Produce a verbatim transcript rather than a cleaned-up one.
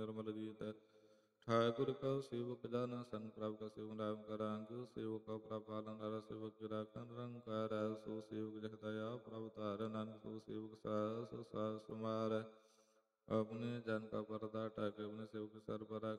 निर्मल गीत। ठाकुर का सेवक जाना संग प्रभ का सेवक राम का रंग। सेवक का प्रभ पालन हर सेवक की राखन रंग कर। सो सेवक जग दया प्रभ तार नानक सो सेवक सास सास समार। अपने जन का परदा टाके अपने सेवक सर पर